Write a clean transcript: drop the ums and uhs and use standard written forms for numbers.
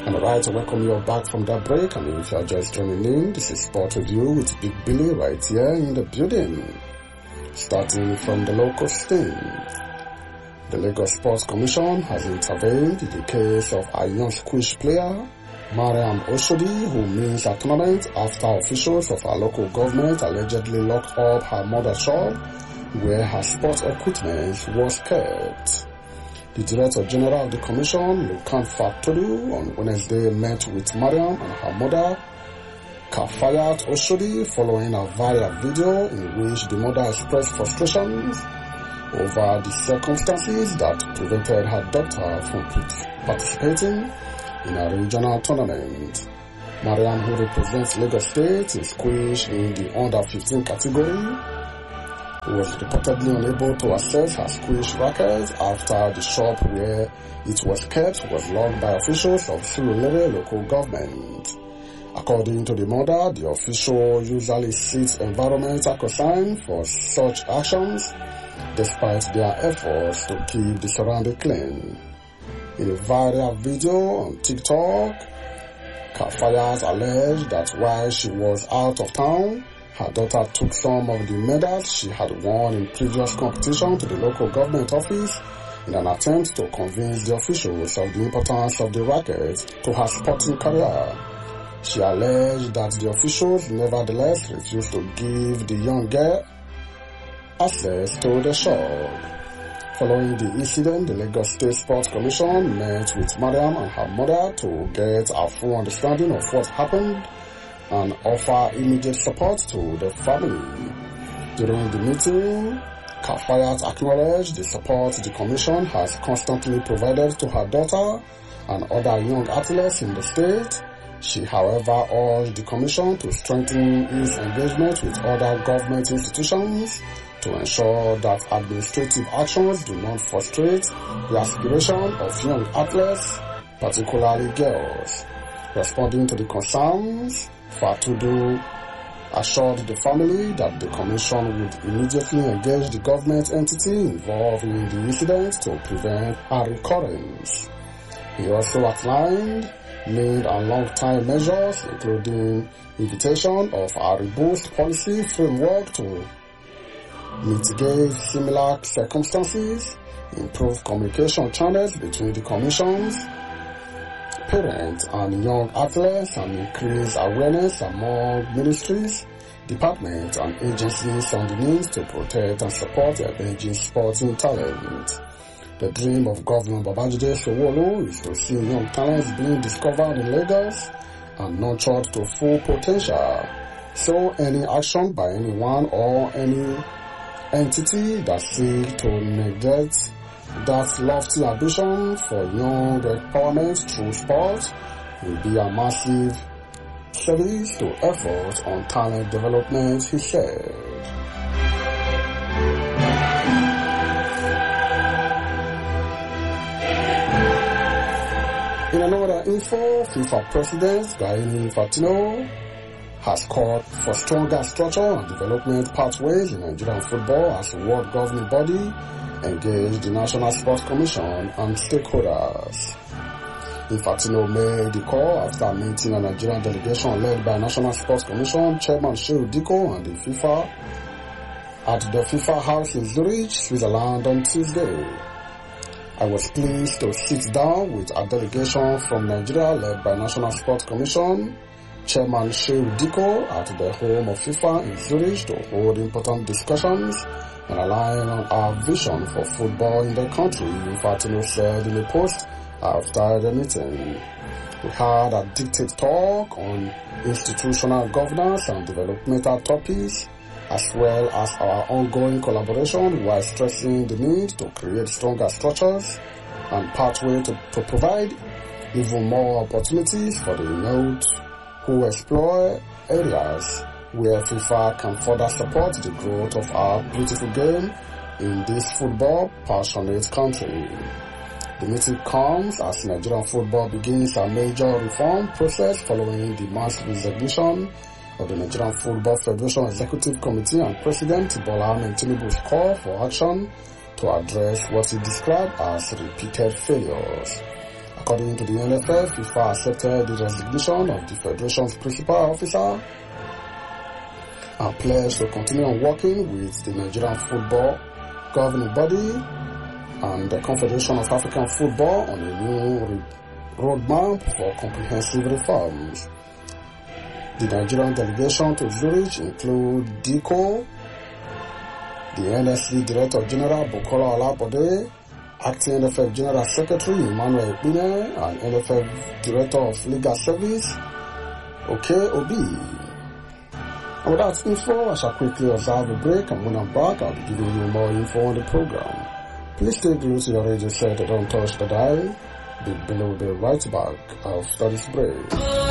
Alright, I welcome you all back from that break, and if you are just joining in, this is Sport Review with Big Billy right here in the building. Starting from the local scene, the Lagos Sports Commission has intervened in the case of a young squish player, Mariam Oshodi, who missed a tournament after officials of her local government allegedly locked up her mother's shop where her sports equipment was kept. The Director General of the Commission, Lukan Fatodu, on Wednesday met with Mariam and her mother, Kafayat Oshodi, following a viral video in which the mother expressed frustrations over the circumstances that prevented her daughter from participating in a regional tournament. Mariam, who represents Lagos State in squish in the under-15 category, was reportedly unable to access her squish rackets after the shop where it was kept was locked by officials of Surulere local government. According to the mother, the official usually seeks environmental concern for such actions, despite their efforts to keep the surrounding clean. In a viral video on TikTok, Kafayat alleged that while she was out of town, her daughter took some of the medals she had won in previous competition to the local government office in an attempt to convince the officials of the importance of the racket to her sporting career. She alleged that the officials nevertheless refused to give the young girl access to the shop. Following the incident, the Lagos State Sports Commission met with Mariam and her mother to get a full understanding of what happened and offer immediate support to the family. During the meeting, Kafayat acknowledged the support the Commission has constantly provided to her daughter and other young athletes in the state. She, however, urged the Commission to strengthen its engagement with other government institutions to ensure that administrative actions do not frustrate the aspiration of young athletes, particularly girls. Responding to the concerns, Fatodu assured the family that the Commission would immediately engage the government entity involved in the incident to prevent a recurrence. He also outlined mid and long-term measures, including invitation of a robust policy framework to mitigate similar circumstances, improve communication channels between the Commission's parents and young athletes, and increase awareness among ministries, departments, and agencies on the need to protect and support emerging sporting talent. The dream of Governor Babajide Sanwo-Olu is to see young talents being discovered in Lagos and nurtured to full potential. So any action by anyone or any entity that seeks to neglect that lofty ambition for young empowerment through sport will be a massive service to efforts on talent development, he said. In another info, FIFA President Gianni Infantino has called for stronger structure and development pathways in Nigerian football as the world governing body engage the National Sports Commission and stakeholders. Infantino made the call after meeting a Nigerian delegation led by National Sports Commission Chairman Shehu Diko and the FIFA at the FIFA House in Zurich, Switzerland on Tuesday. I was pleased to sit down with a delegation from Nigeria led by National Sports Commission Chairman Shehu Diko at the home of FIFA in Zurich to hold important discussions and align on our vision for football in the country, Infantino said in a post after the meeting. We had a detailed talk on institutional governance and developmental topics, as well as our ongoing collaboration, while stressing the need to create stronger structures and pathways to provide even more opportunities for the youth who explore areas where FIFA can further support the growth of our beautiful game in this football passionate country. The meeting comes as Nigerian football begins a major reform process following the mass resignation of the Nigerian Football Federation Executive Committee and President Bola Ahmed Tinubu's call for action to address what he described as repeated failures. According to the NFF, FIFA accepted the resignation of the Federation's principal officer and pledged to continue on working with the Nigerian football governing body and the Confederation of African Football on a new roadmap for comprehensive reforms. The Nigerian delegation to Zurich include DICO, the NSC Director General Bukola Olabode, Acting NFF General Secretary Emmanuel Ekpine, and NFF Director of Legal Service, Oke Obi. And with that info, I shall quickly observe a break, and when I'm back, I'll be giving you more info on the program. Please stay glued to your radio set and don't touch the dial. Big Billy will be right back after this break.